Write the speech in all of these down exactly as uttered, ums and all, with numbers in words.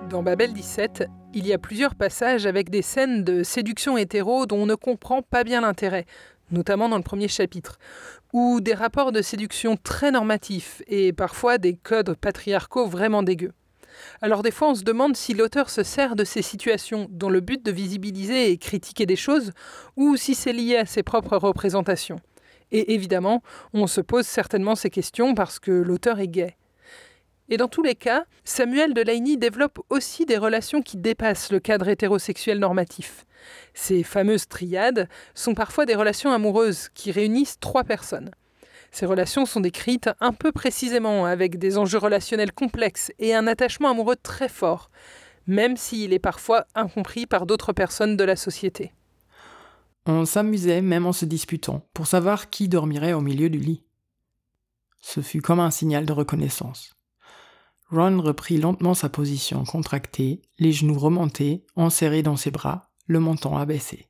Dans Babel dix-sept, il y a plusieurs passages avec des scènes de séduction hétéro dont on ne comprend pas bien l'intérêt, notamment dans le premier chapitre, ou des rapports de séduction très normatifs et parfois des codes patriarcaux vraiment dégueux. Alors des fois on se demande si l'auteur se sert de ces situations dans le but de visibiliser et critiquer des choses, ou si c'est lié à ses propres représentations. Et évidemment, on se pose certainement ces questions parce que l'auteur est gay. Et dans tous les cas, Samuel Delany développe aussi des relations qui dépassent le cadre hétérosexuel normatif. Ces fameuses triades sont parfois des relations amoureuses qui réunissent trois personnes. Ces relations sont décrites un peu précisément, avec des enjeux relationnels complexes et un attachement amoureux très fort, même s'il est parfois incompris par d'autres personnes de la société. On s'amusait même en se disputant pour savoir qui dormirait au milieu du lit. Ce fut comme un signal de reconnaissance. Ron reprit lentement sa position contractée, les genoux remontés, enserrés dans ses bras, le menton abaissé.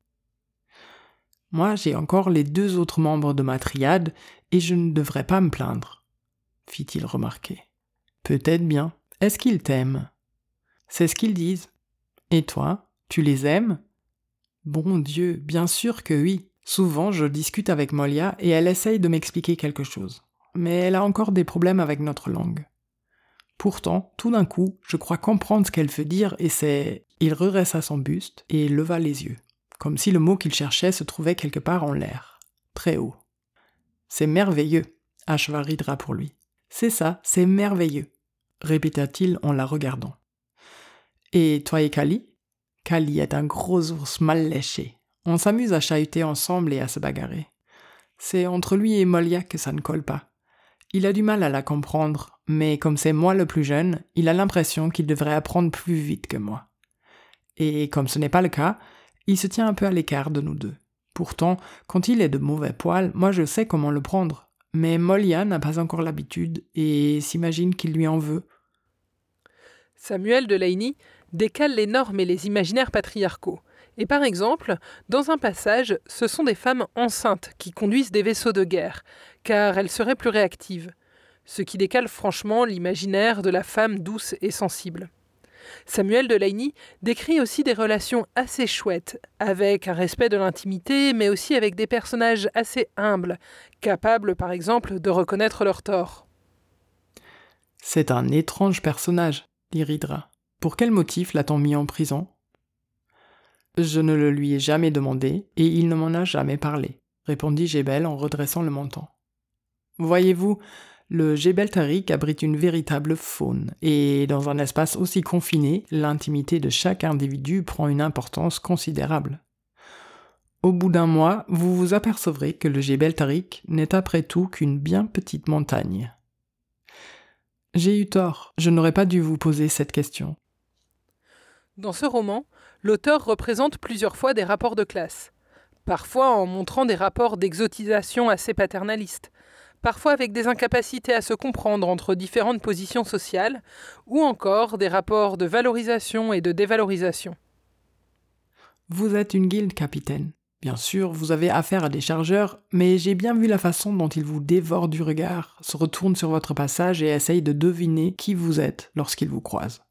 Moi, j'ai encore les deux autres membres de ma triade et je ne devrais pas me plaindre, fit-il remarquer. Peut-être bien. Est-ce qu'ils t'aiment ? C'est ce qu'ils disent. Et toi, tu les aimes ? Bon Dieu, bien sûr que oui. Souvent, je discute avec Molia et elle essaye de m'expliquer quelque chose. Mais elle a encore des problèmes avec notre langue. Pourtant, tout d'un coup, je crois comprendre ce qu'elle veut dire et c'est... Il redressa son buste et leva les yeux, comme si le mot qu'il cherchait se trouvait quelque part en l'air, très haut. C'est merveilleux, acheva Ridra pour lui. C'est ça, c'est merveilleux, répéta-t-il en la regardant. Et toi et Kali ? Kali est un gros ours mal léché. On s'amuse à chahuter ensemble et à se bagarrer. C'est entre lui et Molia que ça ne colle pas. Il a du mal à la comprendre, mais comme c'est moi le plus jeune, il a l'impression qu'il devrait apprendre plus vite que moi. Et comme ce n'est pas le cas, il se tient un peu à l'écart de nous deux. Pourtant, quand il est de mauvais poil, moi je sais comment le prendre. Mais Molia n'a pas encore l'habitude et s'imagine qu'il lui en veut. Samuel Delany décale les normes et les imaginaires patriarcaux. Et par exemple, dans un passage, ce sont des femmes enceintes qui conduisent des vaisseaux de guerre, car elles seraient plus réactives, ce qui décale franchement l'imaginaire de la femme douce et sensible. Samuel Delany décrit aussi des relations assez chouettes, avec un respect de l'intimité, mais aussi avec des personnages assez humbles, capables par exemple de reconnaître leurs torts. C'est un étrange personnage, dit Ridra. Pour quel motif l'a-t-on mis en prison ? Je ne le lui ai jamais demandé, et il ne m'en a jamais parlé, répondit Jebel en redressant le menton. Voyez-vous, le Jebel Tariq abrite une véritable faune, et dans un espace aussi confiné, l'intimité de chaque individu prend une importance considérable. Au bout d'un mois, vous vous apercevrez que le Jebel Tariq n'est après tout qu'une bien petite montagne. J'ai eu tort, je n'aurais pas dû vous poser cette question. Dans ce roman, l'auteur représente plusieurs fois des rapports de classe, parfois en montrant des rapports d'exotisation assez paternalistes, parfois avec des incapacités à se comprendre entre différentes positions sociales, ou encore des rapports de valorisation et de dévalorisation. Vous êtes une guilde, capitaine. Bien sûr, vous avez affaire à des chargeurs, mais j'ai bien vu la façon dont ils vous dévorent du regard, se retournent sur votre passage et essayent de deviner qui vous êtes lorsqu'ils vous croisent.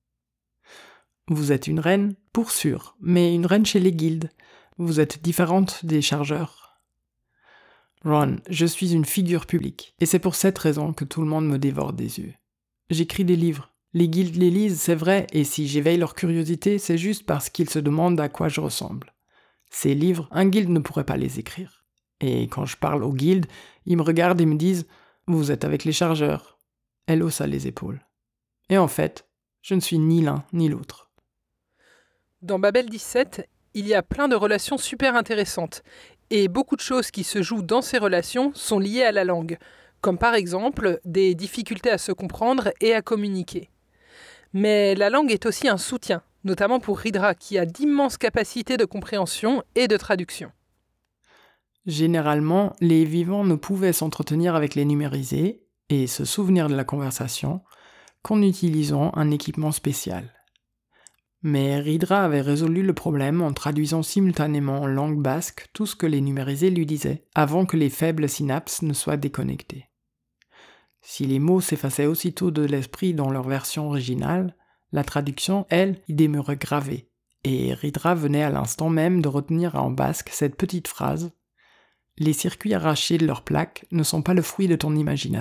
Vous êtes une reine, pour sûr, mais une reine chez les guildes. Vous êtes différente des chargeurs. Ron, je suis une figure publique, et c'est pour cette raison que tout le monde me dévore des yeux. J'écris des livres. Les guildes les lisent, c'est vrai, et si j'éveille leur curiosité, c'est juste parce qu'ils se demandent à quoi je ressemble. Ces livres, un guilde ne pourrait pas les écrire. Et quand je parle aux guildes, ils me regardent et me disent « Vous êtes avec les chargeurs ». Elle haussa les épaules. Et en fait, je ne suis ni l'un ni l'autre. Dans Babel dix-sept, il y a plein de relations super intéressantes, et beaucoup de choses qui se jouent dans ces relations sont liées à la langue, comme par exemple des difficultés à se comprendre et à communiquer. Mais la langue est aussi un soutien, notamment pour Ridra, qui a d'immenses capacités de compréhension et de traduction. Généralement, les vivants ne pouvaient s'entretenir avec les numérisés et se souvenir de la conversation qu'en utilisant un équipement spécial. Mais Ridra avait résolu le problème en traduisant simultanément en langue basque tout ce que les numérisés lui disaient, avant que les faibles synapses ne soient déconnectées. Si les mots s'effaçaient aussitôt de l'esprit dans leur version originale, La traduction, elle, y demeurait gravée, et Ridra venait à l'instant même de retenir en basque cette petite phrase « Les circuits arrachés de leurs plaques ne sont pas le fruit de ton imagination ».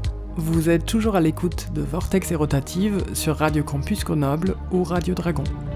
Vous êtes toujours à l'écoute de Vortex et Rotative sur Radio Campus Grenoble ou Radio Dragon.